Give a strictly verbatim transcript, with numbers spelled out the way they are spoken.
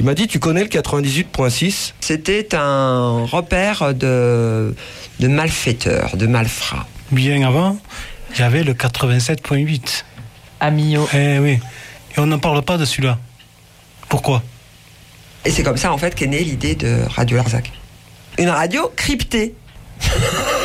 Il m'a dit, tu connais le quatre-vingt-dix-huit virgule six ? C'était un repère de, de malfaiteurs, de malfrats. Bien avant, il y avait le quatre-vingt-sept virgule huit. À Millau. Eh oui. Et on n'en parle pas de celui-là. Pourquoi ? Et c'est comme ça, en fait, qu'est née l'idée de Radio Larzac. Une radio cryptée.